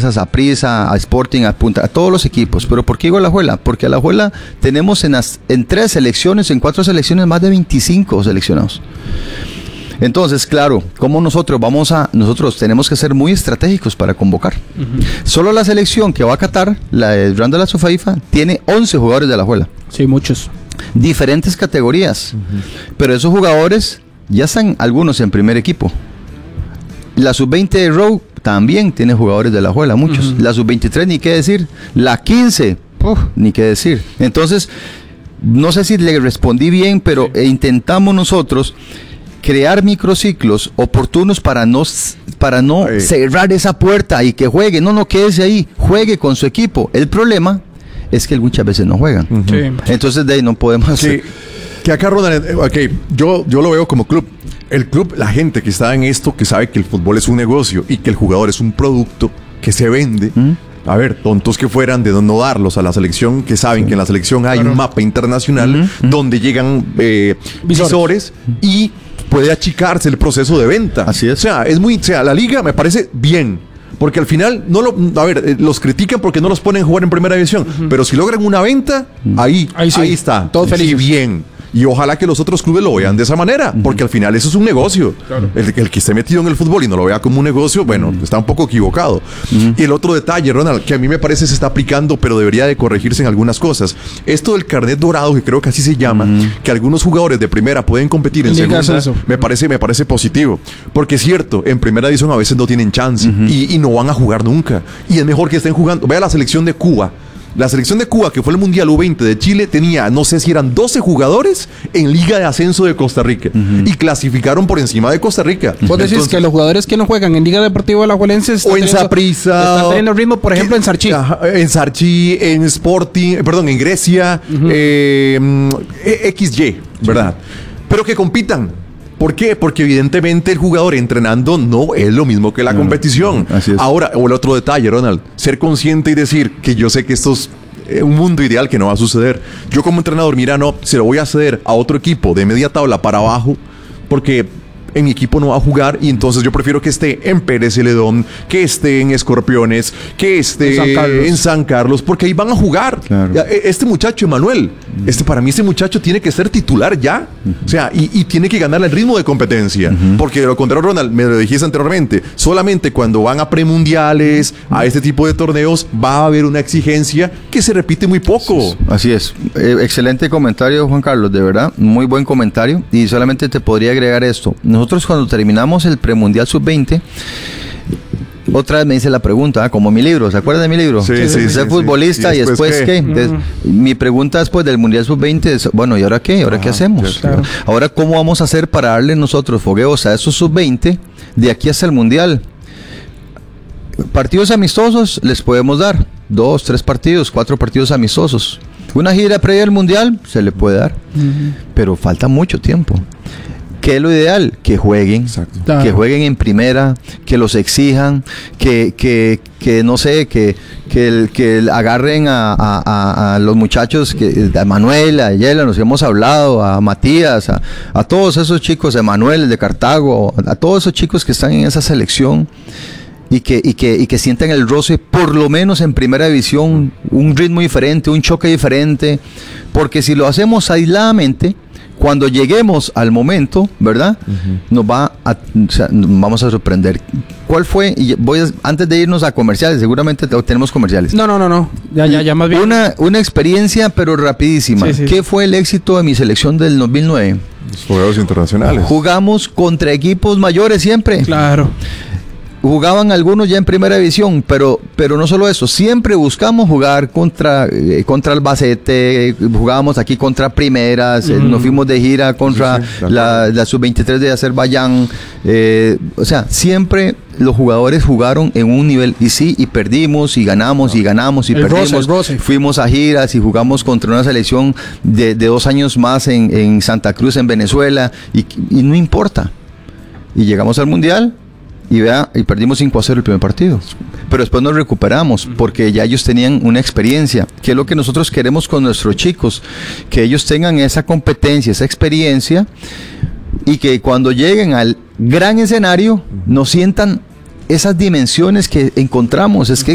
a Saprissa, a Sporting, a todos los equipos. ¿Pero por qué digo Alajuela? Porque Alajuela tenemos en 3 selecciones, en 4 selecciones, más de 25 seleccionados. Entonces, claro, como nosotros tenemos que ser muy estratégicos para convocar. Solo la selección que va a Qatar, la de Randall Azufaifa, tiene 11 jugadores de Alajuela. Sí, muchos. Diferentes categorías. Pero esos jugadores ya están algunos en primer equipo. La sub-20 de Row también tiene jugadores de Alajuela, muchos. La sub-23 ni qué decir. La 15, ni qué decir. Entonces, no sé si le respondí bien, pero intentamos nosotros crear microciclos oportunos para no cerrar esa puerta y que juegue. No quédese ahí, juegue con su equipo. El problema es que muchas veces no juegan. Sí. Entonces de ahí no podemos hacer. Que acá, Ronald, yo lo veo como club. El club, la gente que está en esto, que sabe que el fútbol es un negocio y que el jugador es un producto que se vende. A ver, tontos que fueran de no darlos a la selección, que saben que en la selección hay un mapa internacional donde llegan visores y puede achicarse el proceso de venta. Así es. O sea, la liga me parece bien. Porque al final, los critican porque no los ponen a jugar en primera división. Pero si logran una venta, ahí está. Todo feliz. Sí, bien. Y ojalá que los otros clubes lo vean de esa manera, porque al final eso es un negocio. Claro. El que esté metido en el fútbol y no lo vea como un negocio, bueno, está un poco equivocado. Y el otro detalle, Ronald, que a mí me parece se está aplicando, pero debería de corregirse en algunas cosas. Esto del carnet dorado, que creo que así se llama, que algunos jugadores de primera pueden competir en segunda, me parece positivo. Porque es cierto, en primera división a veces no tienen chance y no van a jugar nunca. Y es mejor que estén jugando. Vea la selección de Cuba. La selección de Cuba, que fue el Mundial U20 de Chile, tenía, no sé si eran 12 jugadores en Liga de Ascenso de Costa Rica. Y clasificaron por encima de Costa Rica. Vos decís que los jugadores que no juegan en Liga Deportiva Alajuelense o en Saprissa, están teniendo ritmo, por ejemplo, en Sarchi. En Sarchi, en Sporting, en Grecia, XY, ¿verdad? Pero que compitan. ¿Por qué? Porque evidentemente el jugador entrenando no es lo mismo que la competición. Así es. Ahora, o el otro detalle, Ronald, ser consciente y decir que yo sé que esto es un mundo ideal que no va a suceder. Yo como entrenador, mira, no, se lo voy a ceder a otro equipo de media tabla para abajo, porque en mi equipo no va a jugar y entonces yo prefiero que esté en Pérez Celedón, que esté en Escorpiones, que esté en San Carlos, porque ahí van a jugar. Claro. Este muchacho, Emanuel, para mí este muchacho tiene que ser titular ya. O sea, y tiene que ganar el ritmo de competencia. Porque de lo contrario, Ronald, me lo dijiste anteriormente, solamente cuando van a premundiales, a este tipo de torneos, va a haber una exigencia que se repite muy poco. Así es. Excelente comentario, Juan Carlos, de verdad, muy buen comentario. Y solamente te podría agregar esto. Nosotros cuando terminamos el premundial sub-20, otra vez me hice la pregunta, como mi libro, ¿se acuerdan de mi libro? Sí. Ser futbolista y después ¿qué? Mi pregunta después del mundial sub-20 es, bueno, ¿y ahora qué? ¿Ahora qué hacemos? Claro. Ahora, ¿cómo vamos a hacer para darle nosotros fogueos a esos sub-20 de aquí hasta el mundial? Partidos amistosos les podemos dar, 2, 3 partidos, 4 partidos amistosos. Una gira previa al mundial se le puede dar, pero falta mucho tiempo. ¿Qué es lo ideal? Que jueguen, que jueguen en primera, que los exijan, que no sé, que agarren a los muchachos, a Manuel, a Yela, nos hemos hablado, a Matías, a todos esos chicos, a Manuel de Cartago, a todos esos chicos que están en esa selección y que sientan el roce, por lo menos en primera división, un ritmo diferente, un choque diferente, porque si lo hacemos aisladamente, cuando lleguemos al momento, ¿verdad? Vamos a sorprender. ¿Cuál fue? Y antes de irnos a comerciales, seguramente tenemos comerciales. No. Ya más bien. Una experiencia, pero rapidísima. Sí. ¿Qué fue el éxito de mi selección del 2009? Los juegos internacionales. Jugamos contra equipos mayores siempre. Claro. Jugaban algunos ya en primera división, pero no solo eso, siempre buscamos jugar contra Albacete, jugábamos aquí contra Primeras, nos fuimos de gira contra la sub-23 de Azerbaiyán, o sea, siempre los jugadores jugaron en un nivel, y perdimos, y ganamos, y perdimos, fuimos a giras y jugamos contra una selección de 2 años más en Santa Cruz, en Venezuela, y no importa, y llegamos al Mundial, y perdimos 5-0 el primer partido, pero después nos recuperamos porque ya ellos tenían una experiencia, que es lo que nosotros queremos con nuestros chicos, que ellos tengan esa competencia, esa experiencia, y que cuando lleguen al gran escenario no sientan esas dimensiones que encontramos. Es que